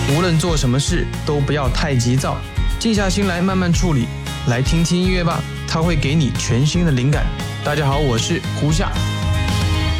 无论做什么事都不要太急躁，静下心来慢慢处理。来听听音乐吧，它会给你全新的灵感。大家好，我是胡夏。